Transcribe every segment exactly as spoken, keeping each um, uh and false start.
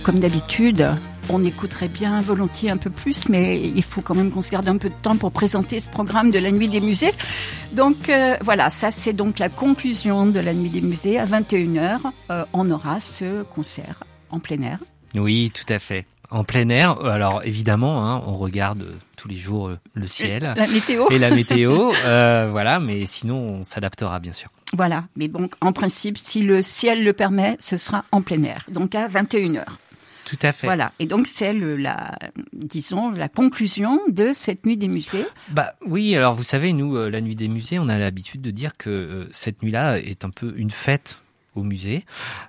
comme d'habitude, on écouterait bien volontiers un peu plus, mais il faut quand même qu'on se garde un peu de temps pour présenter ce programme de la Nuit des Musées. Donc euh, voilà, ça c'est donc la conclusion de la Nuit des Musées. À vingt et une heures, euh, on aura ce concert en plein air. Oui, tout à fait. En plein air, alors évidemment, hein, on regarde tous les jours le ciel, la météo et la météo, euh, voilà, mais sinon on s'adaptera bien sûr. Voilà, mais bon, en principe, si le ciel le permet, ce sera en plein air, donc à vingt et une heures. Tout à fait. Voilà, et donc c'est le, la, disons, la conclusion de cette Nuit des Musées. Bah oui, alors vous savez, nous, euh, la Nuit des Musées, on a l'habitude de dire que euh, cette nuit-là est un peu une fête au musée,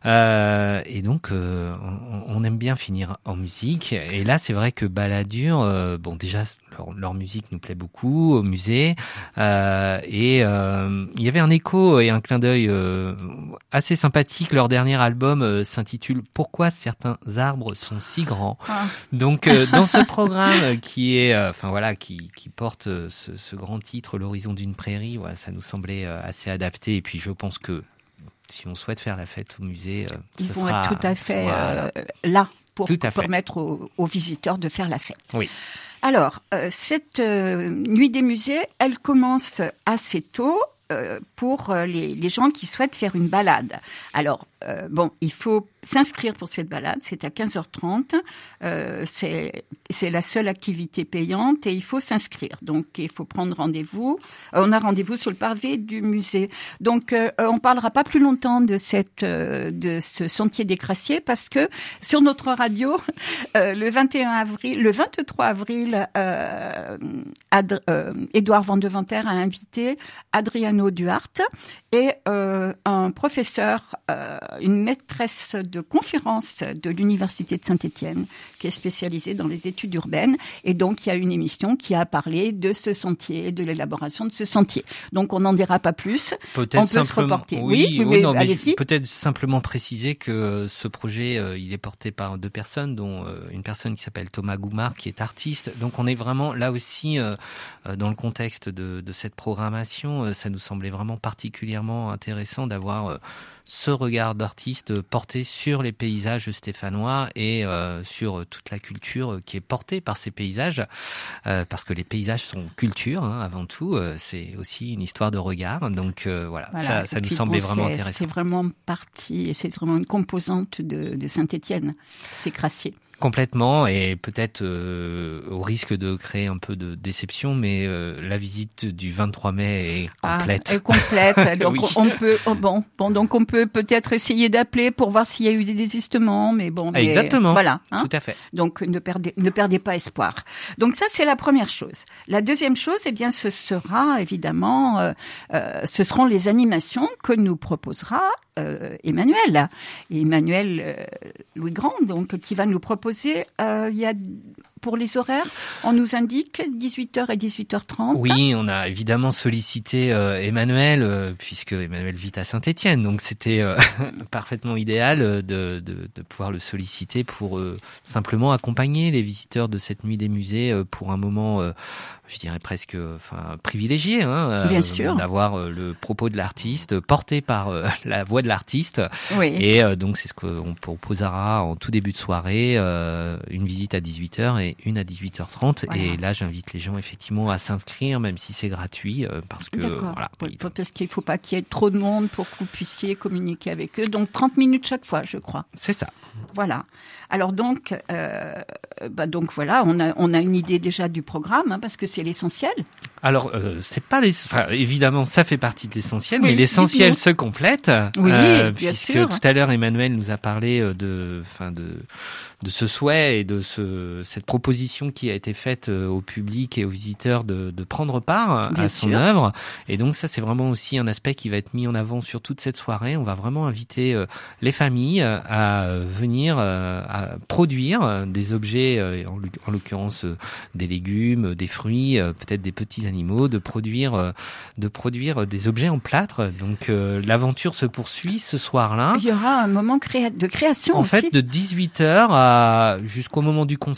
euh, et donc euh, on, on aime bien finir en musique. Et là, c'est vrai que Balladur, euh, bon déjà leur, leur musique nous plaît beaucoup au musée, euh, et euh, il y avait un écho et un clin d'œil euh, assez sympathique. Leur dernier album euh, s'intitule Pourquoi certains arbres sont si grands. Ah. Donc euh, dans ce programme qui est, euh, enfin voilà, qui, qui porte euh, ce, ce grand titre, L'horizon d'une prairie, voilà, ça nous semblait euh, assez adapté. Et puis je pense que si on souhaite faire la fête au musée, euh, ils ce vont sera, être tout à fait voilà. euh, là pour tout à fait. permettre aux, aux visiteurs de faire la fête. Oui. Alors, euh, cette euh, Nuit des Musées, elle commence assez tôt euh, pour les, les gens qui souhaitent faire une balade. Alors, euh, bon, il faut s'inscrire pour cette balade, c'est à quinze heures trente, euh, c'est, c'est la seule activité payante et il faut s'inscrire. Donc, il faut prendre rendez-vous. Euh, on a rendez-vous sur le pavé du musée. Donc, euh, on parlera pas plus longtemps de cette, euh, de ce sentier des Crassiers parce que sur notre radio, euh, le vingt et un avril, le vingt-trois avril, euh, Ad, euh, Édouard Van de Venter a invité Adriano Duarte et euh, un professeur, euh, une maîtresse de conférence de l'Université de Saint-Étienne qui est spécialisée dans les études urbaines. Et donc, il y a une émission qui a parlé de ce sentier, de l'élaboration de ce sentier. Donc, on n'en dira pas plus. Peut-être on peut se reporter. Oui, oui, oui mais, non, mais allez-y. Peut-être simplement préciser que ce projet, euh, il est porté par deux personnes, dont euh, une personne qui s'appelle Thomas Goumard, qui est artiste. Donc, on est vraiment là aussi euh, dans le contexte de, de cette programmation. Euh, ça nous semblait vraiment particulièrement intéressant d'avoir euh, ce regard d'artiste porté sur les paysages stéphanois et euh, sur toute la culture qui est portée par ces paysages, euh, parce que les paysages sont culture, hein, avant tout. Euh, c'est aussi une histoire de regard. Donc euh, voilà, voilà, ça, ça nous puis, semblait bon, vraiment c'est, intéressant. C'est vraiment partie, c'est vraiment une composante de, de Saint-Étienne, ces Crassiers. Complètement, et peut-être euh, au risque de créer un peu de déception, mais euh, la visite du vingt-trois mai est complète. Ah, est complète. Donc oui. on peut, oh bon, bon, donc on peut peut-être essayer d'appeler pour voir s'il y a eu des désistements, mais bon. Mais, Exactement. Voilà. Hein. Tout à fait. Donc ne perdez, ne perdez pas espoir. Donc ça c'est la première chose. La deuxième chose, eh bien, ce sera évidemment, euh, euh, ce seront les animations que nous proposera Euh, Emmanuel, Emmanuel euh, Louis Grand, donc qui va nous proposer. Euh, il y a pour les horaires, on nous indique dix-huit heures et dixhuit heures trente. Oui, on a évidemment sollicité euh, Emmanuel, euh, puisque Emmanuel vit à Saint-Étienne, donc c'était euh, parfaitement idéal de, de, de pouvoir le solliciter pour euh, simplement accompagner les visiteurs de cette Nuit des Musées euh, pour un moment, euh, je dirais presque, enfin privilégié, hein, Bien euh, sûr, d'avoir euh, le propos de l'artiste porté par euh, la voix de l'artiste. Oui. Et euh, donc c'est ce qu'on proposera en tout début de soirée, euh, une visite à dix-huit heures et une à dix-huit heures trente. Voilà. Et là, j'invite les gens effectivement à s'inscrire, même si c'est gratuit, euh, parce que D'accord. voilà. Oui, parce qu'il ne faut pas qu'il y ait trop de monde pour que vous puissiez communiquer avec eux. Donc trente minutes chaque fois, je crois. C'est ça. Voilà. Alors donc, euh, bah donc voilà, on a on a une idée déjà du programme, hein, parce que c'est l'essentiel. Alors, euh, c'est pas les... enfin, évidemment, ça fait partie de l'essentiel, oui, mais l'essentiel dites-nous. se complète. Oui, euh, bien puisque sûr. tout à l'heure, Emmanuel nous a parlé de, enfin, de, de ce souhait et de ce, cette proposition qui a été faite au public et aux visiteurs de, de prendre part bien à son sûr. œuvre. Et donc, ça, c'est vraiment aussi un aspect qui va être mis en avant sur toute cette soirée. On va vraiment inviter euh, les familles à venir euh, à produire des objets, euh, en, en l'occurrence euh, des légumes, des fruits, euh, peut-être des petits animaux, de produire, euh, de produire des objets en plâtre. Donc euh, l'aventure se poursuit ce soir-là. Il y aura un moment créa- de création en aussi. En fait, de dix-huit heures à jusqu'au moment du concert à peu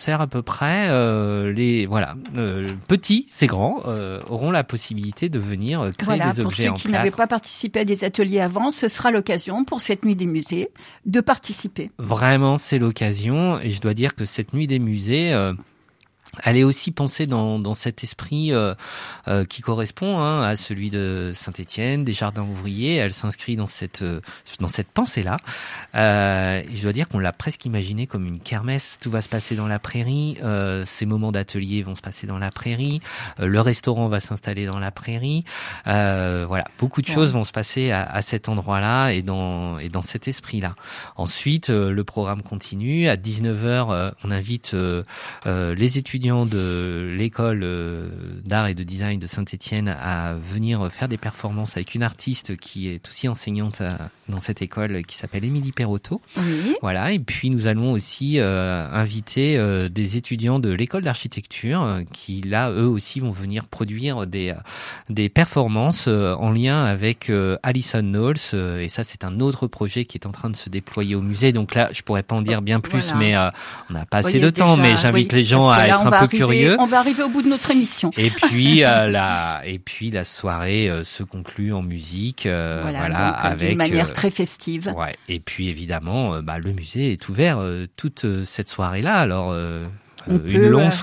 près, euh, les voilà, euh, petits, c'est grands, euh, auront la possibilité de venir créer voilà, des objets en plâtre. Pour ceux qui n'avaient pas participé à des ateliers avant, ce sera l'occasion pour cette nuit des musées de participer. Vraiment, c'est l'occasion, et je dois dire que cette nuit des musées, euh, elle est aussi pensée dans, dans cet esprit euh, euh, qui correspond hein, à celui de Saint-Étienne, des jardins ouvriers. Elle s'inscrit dans cette euh, dans cette pensée-là. Euh, et je dois dire qu'on l'a presque imaginé comme une kermesse. Tout va se passer dans la prairie. Euh, ces moments d'atelier vont se passer dans la prairie. Euh, le restaurant va s'installer dans la prairie. Euh, voilà, beaucoup de ouais. choses vont se passer à, à cet endroit-là et dans et dans cet esprit-là. Ensuite, euh, le programme continue. À dix-neuf heures, euh, on invite euh, euh, les étudiants de l'école d'art et de design de Saint-Étienne à venir faire des performances avec une artiste qui est aussi enseignante dans cette école qui s'appelle Émilie Perotto. Oui. Voilà. Et puis nous allons aussi euh, inviter euh, des étudiants de l'école d'architecture euh, qui là eux aussi vont venir produire des des performances euh, en lien avec euh, Alison Knowles euh, et ça c'est un autre projet qui est en train de se déployer au musée. Donc là je pourrais pas en dire bien plus, voilà. mais euh, on n'a pas assez oui, de déjà, temps. Mais j'invite oui, les gens à être un peu arriver, curieux. On va arriver au bout de notre émission. Et puis euh, la et puis la soirée euh, se conclut en musique, euh, voilà, voilà donc, avec d'une manière euh, très festive. Ouais. Et puis évidemment, euh, bah, le musée est ouvert euh, toute euh, cette soirée-là. Alors euh, on une peut, longue euh... soirée.